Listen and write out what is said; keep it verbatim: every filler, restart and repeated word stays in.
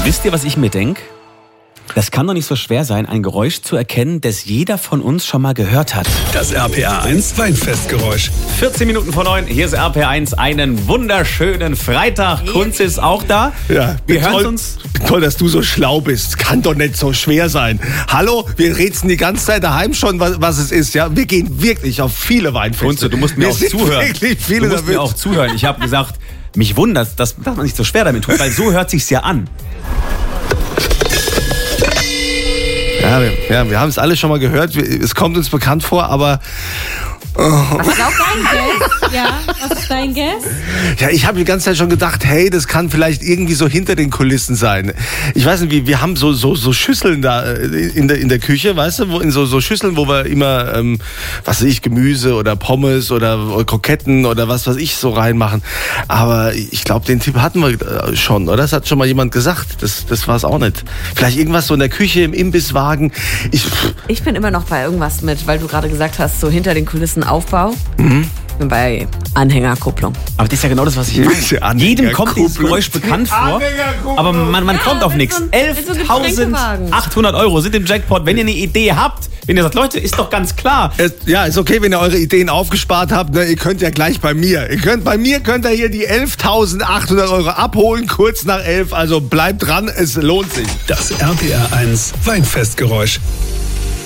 Wisst ihr, was ich mir denke? Das kann doch nicht so schwer sein, ein Geräusch zu erkennen, das jeder von uns schon mal gehört hat. Das R P R eins Weinfestgeräusch. vierzehn Minuten vor neun, hier ist R P R eins, einen wunderschönen Freitag. Kunz ist auch da. Ja, wir hören toll, uns. Toll, dass du so schlau bist. Kann doch nicht so schwer sein. Hallo, wir rätseln die ganze Zeit daheim schon, was, was es ist. Ja, wir gehen wirklich auf viele Weinfeste. Kunze, du musst mir wir auch sind zuhören. Wirklich viele du musst damit. mir auch zuhören. Ich habe gesagt, mich wundert, dass, dass man nicht so schwer damit tut, weil so hört sich's ja an. Ja, wir, ja, wir haben es alle schon mal gehört. Wir, es kommt uns bekannt vor, aber... Oh. Was ist auch dein Guess? Ja, was ist dein Guess? Ja, ich habe die ganze Zeit schon gedacht, hey, das kann vielleicht irgendwie so hinter den Kulissen sein. Ich weiß nicht, wie, wir haben so, so, so Schüsseln da in der, in der Küche, weißt du, wo, in so, so Schüsseln, wo wir immer, ähm, was weiß ich, Gemüse oder Pommes oder Kroketten oder was weiß ich so reinmachen. Aber ich glaube, den Tipp hatten wir schon, oder? Das hat schon mal jemand gesagt. Das, das war es auch nicht. Vielleicht irgendwas so in der Küche, im Imbisswagen. Ich, ich bin immer noch bei irgendwas mit, weil du gerade gesagt hast, so hinter den Kulissen Aufbau. Mhm. Ich bin bei Anhängerkupplung. Aber das ist ja genau das, was ich meine. Jedem kommt dieses Geräusch bekannt vor, aber man, man ja, kommt auf nichts. So elftausendachthundert Euro sind im Jackpot. Wenn ihr eine Idee habt, wenn ihr sagt, Leute, ist doch ganz klar. Es, ja, ist okay, wenn ihr eure Ideen aufgespart habt. Ne? Ihr könnt ja gleich bei mir. Ihr könnt bei mir könnt ihr hier die elftausendachthundert Euro abholen, kurz nach elf. Also bleibt dran, es lohnt sich. Das R P R eins Weinfestgeräusch.